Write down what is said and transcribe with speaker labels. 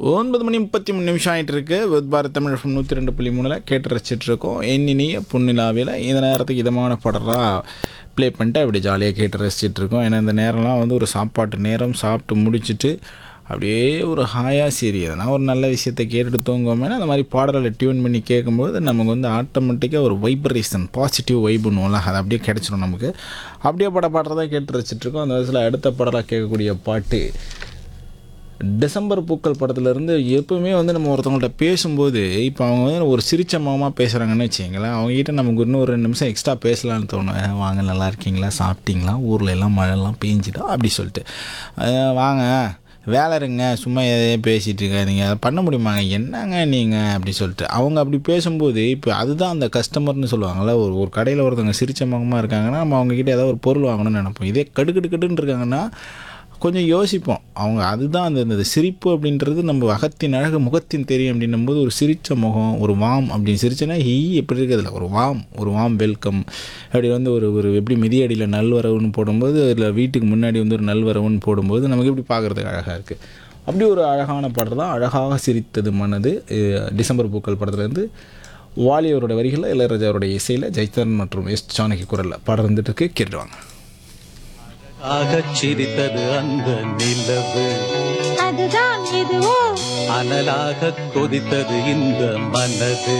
Speaker 1: 9:33 ஆகிட்டு இருக்கு. பாரத் தமிழ் 102.3 கேட்டு ரசிச்சிட்டு இருக்கோம். எண்ணினிய புன்னிலாவில் இந்த நேரத்துக்கு இதமான பாடலாம் ப்ளே பண்ணிட்டு அப்படி ஜாலியாக கேட்டு ரசிச்சிட்டு இருக்கோம். ஏன்னா இந்த நேரம்லாம் வந்து ஒரு சாப்பாட்டு நேரம். சாப்பிட்டு முடிச்சுட்டு அப்படியே ஒரு ஹாயாக சரி எதனா ஒரு நல்ல விஷயத்தை கேட்டுட்டு தூங்குவோமேனா அந்த மாதிரி பாடல்களை டியூன் பண்ணி கேட்கும்போது நமக்கு வந்து ஆட்டோமேட்டிக்காக ஒரு வைப்ரேஷன் பாசிட்டிவ் வைப்புன்னுவோம்ல, அது அப்படியே கிடச்சிடும் நமக்கு. அப்படியே பாடுறதா கேட்டு ரசிச்சிட்ருக்கோம். அந்த வயசில் அடுத்த பாடலாக கேட்கக்கூடிய பாட்டு டிசம்பர் பூக்கள் படத்துலேருந்து. எப்போவுமே வந்து நம்ம ஒருத்தவங்கள்ட்ட பேசும்போது இப்போ அவங்க வந்து ஒரு சிரிச்ச முகமாக பேசுகிறாங்கன்னு வச்சுங்களேன், அவங்ககிட்ட நமக்கு இன்னும் ஒரு 2 நிமிஷம் எக்ஸ்ட்ரா பேசலான்னு தோணும். வாங்க நல்லா இருக்கீங்களா, சாப்பிட்டீங்களா, ஊரில் எல்லாம் மழைலாம் பேஞ்சிட்டா அப்படி சொல்லிட்டு வாங்க வேலை இருங்க, சும்மா எதையே பேசிகிட்டு இருக்காதீங்க, அதை பண்ண முடியுமாங்க, என்னங்க நீங்கள் அப்படி சொல்லிட்டு அவங்க அப்படி பேசும்போது இப்போ அதுதான் அந்த கஸ்டமர்னு சொல்லுவாங்கள்ல. ஒரு கடையில் ஒருத்தவங்க சிரிச்ச முகமாக இருக்காங்கன்னா நம்ம அவங்கக்கிட்ட ஏதாவது ஒரு பொருள் வாங்கணும்னு நினைப்போம். இதே கடுக்கடுன்னு இருக்காங்கன்னா கொஞ்சம் யோசிப்போம். அவங்க அதுதான் அந்த சிரிப்பு அப்படின்றது நம்ம அகத்தின் அழகு முகத்தின் தெரியும் அப்படின்னும் போது ஒரு சிரித்த முகம், ஒரு வாம் அப்படின்னு சிரிச்சேன்னா எப்படி இருக்கிறதுல ஒரு வாம் வெல்கம் அப்படி வந்து ஒரு எப்படி மிதியடியில் நல்வரவுன்னு போடும்போது இல்லை வீட்டுக்கு முன்னாடி வந்து ஒரு நல்வரவுன்னு போடும்போது நமக்கு எப்படி பார்க்குறதுக்கு அழகாக இருக்குது. அப்படி ஒரு அழகான பாடல் தான் அழகாக சிரித்தது மனது. டிசம்பர் பூக்கள் படத்துலேருந்து வாலியவரோட வரிகளில் இளையராஜாவோட இசையில் ஜெயச்சந்திரன் மற்றும் எஸ் ஜானகி குரலில் பாடம் இருந்துட்டு இருக்கு. கேட்டுடுவாங்க.
Speaker 2: சிரித்தது அந்த நிலவு,
Speaker 3: அதுதான் இதுவோ
Speaker 2: அனலாக கொதித்தது இந்த மனது.